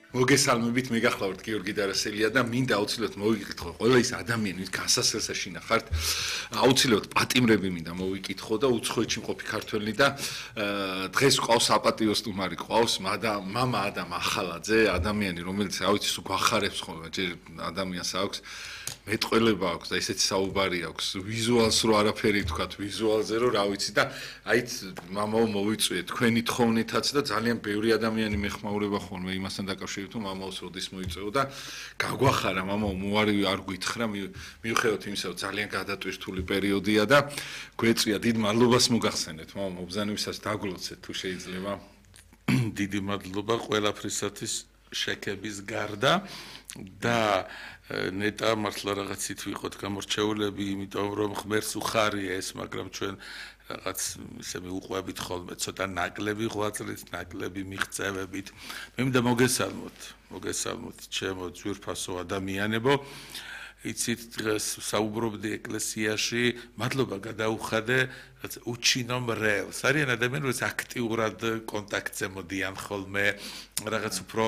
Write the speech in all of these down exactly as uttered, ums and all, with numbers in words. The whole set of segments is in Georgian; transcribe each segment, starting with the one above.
მოგესალმებით, მე გახლავართ გიორგი დარასელია და მინდა აუცილებლად მოვიკითხო ყველა ის ადამიანი, ვინც განსასწრელსა შინახართ, აუცილებლად პატიმრები მინდა მოვიკითხო და უცხოეთში მყოფი ქართველი და დღეს ყავს საპატიო სტუმარი, ყავს მამა ადამ ახალაძე, ადამიანი, რომელიც რა ვიცი, სულ გვახარებს ხოლმე, ჯერ ადამიანს აქვს მეტყველება აქვს და ესეთი საუბარი აქვს ვიზუალს რო არაფერი თქვათ ვიზუალზე რო რა ვიცი და აიც მამაო მოვიწვიეთ თქვენი თხოვნითაც და ძალიან ბევრი ადამიანი მეხმაურება ხოლმე იმასთან დაკავშირებით რომ მამაოს როდის მოიწვეო და გაგვახარა მამაო მოარივი არ გითხრა მიუხედავად იმისა რომ ძალიან გადატვირთული პერიოდია და გვეწვია დიდ მადლობას მოგახსენეთ მამაო მობზანებისას დაგლოცეთ თუ შეიძლება დიდი მადლობა ყველაფრისათვის შეკების გარდა და ნეტა მართლა რაღაცით ვიყოთ გამორჩეულები, იმიტომ რომ ღმერთს უხარია ეს, მაგრამ ჩვენ რაღაც ისე მიუყვებით ხოლმე ცოტა ნაკლები ღვაწლით, ნაკლები მიღწევებით. მე მინდა მოგესალმოთ, მოგესალმოთ ჩემო ძვირფასო ადამიანებო. იცით დღეს საუბრობდი ეკლესიაში, მადლობა გადაუხადე უჩინო მრევლს. არიან ადამიანები, რომელიც აქტიურად კონტაქტზე მოდიან ხოლმე, რაღაც უფრო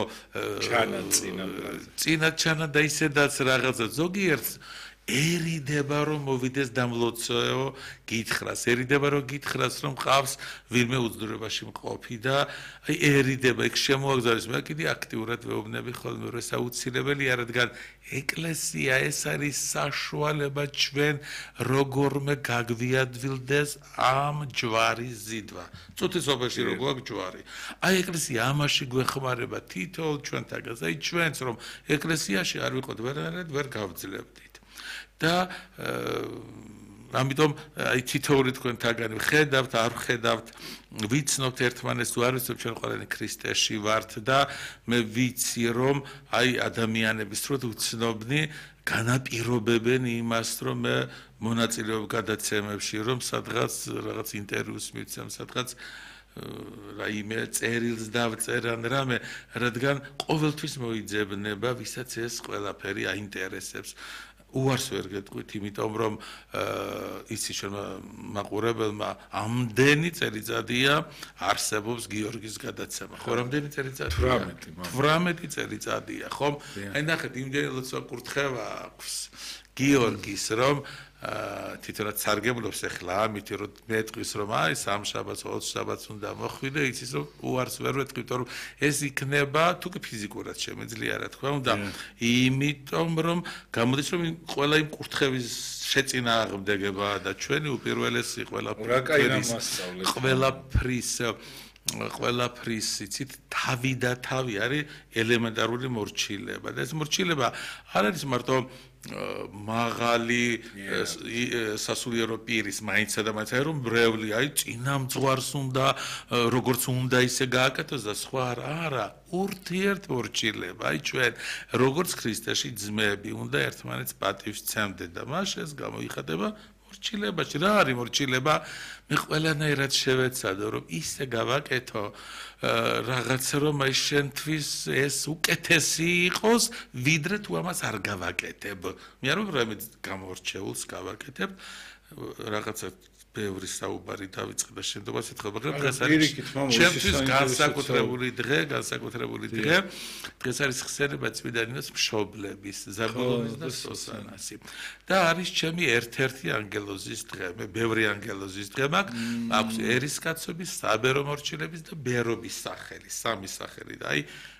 წინა ჩანა და ისედაც რაღაცა ზოგიერთს ერიდება რომ მოვიდეს დამლოცეო გითხრას, ერიდება რომ გითხრას რომ ყავს ვინმე უძდურებაში მყოფი და აი ერიდება იქ შემოაგზავნის, მე კიდე აქტიურად ვეუბნები ხოლმე რომ ეს აუცილებელია, რადგან ეკლესია ეს არის საშუალება ჩვენ როგორმე გაგვიადვილდეს ამ ჯვარის ზიდვა. წუთისობაში რო გვაქვს ჯვარი. აი ეკლესია ამაში გვეხმარება თითოეულ ჩვენთაგანს, აი ჩვენც რომ ეკლესიაში არ ვიყოთ ვერანაირად ვერ გავძლებდით. და ამიტომ აი თითოეული თქვენთაგანი ხედავთ, არ ხედავთ, ვიცნობთ ერთმანეთს თუ არ ვიცნობთ, ჩვენ ყველანი ქრისტეში ვართ და მე ვიცი რომ აი ადამიანების თროთ უცნობნი განაპირობებენ იმას, რომ მე მონაწილეობ გადაცემებში, რომ სადღაც რაღაც ინტერვიუს მივცემ, სადღაც რაიმე წერილს დავწერან რამე, რადგან ყოველთვის მოიძებნება, ვისაც ეს ყველაფერი აინტერესებს. უარს ვერ გეტყვით, იმიტომ რომ იცი ჩვენმა მაყურებელმა ამდენი წელიწადია არსებობს გიორგის გადაცემა. ხო, რამდენი წელიწადია? თვრამეტი წელიწადია, ხომ? აი ნახეთ, იმდენი ლოცვა კურთხევა აქვს გიორგის, რომ თვითონაც სარგებლობს ახლა ამით, რომ მეტყვის რომ აი სამშაბათს, ოცშაბათს უნდა მოხვიდე, იცის რომ უარს ვერ ვეტყვით, რომ ეს იქნება თუ კი ფიზიკურად შემეძლია რა თქმა უნდა, იმიტომ რომ გამოდის რომ ყველა იმ კურთხევის შეწინააღმდეგება და ჩვენი უპირველესი ყველაფრის ყველაფრის ყველაფრის იცით თავი და თავი არის ელემენტარული მორჩილება და ეს მორჩილება არ არის მარტო მაღალი სასულიერო პირის მაინცსა და მაინც რომ ბრეული აი წინამძღვარს უნდა როგორც უნდა ისე გააკეთოს და სხვა არა ურთიერთმორჩილება აი ჩვენ როგორც ქრისტეში ძმები უნდა ერთმანეთს პატივს სცემდნენ და მას ეს გამოიხატება მორჩილებაში. რა არის მორჩილება? მე ყველანაირად შევეცადო რომ ისე გავაკეთო რაღაცა რომ აი შენთვის ეს უკეთესი იყოს ვიდრე თუ ამას არ გავაკეთებ. მე არ ვიყავ რამე გამორჩეულს გავაკეთებ რაღაცა ბევრი საუბარი დავიწყე და შემდგომაც ეთქვა, მაგრამ დღეს არის ჩემთვის განსაკუთრებული დღე, განსაკუთრებული დღე. დღეს არის ხსენება წმინდა ნინოს მშობლების, ზაბოლონის და სოსანასი. და არის ჩემი ერთ-ერთი ანგელოზის დღე. მე ბევრი ანგელოზის დღე მაქვს, აქვს ერისკაცობის, საბერო მორჩილების და ბერობის სახელი, სამი სახელი და აი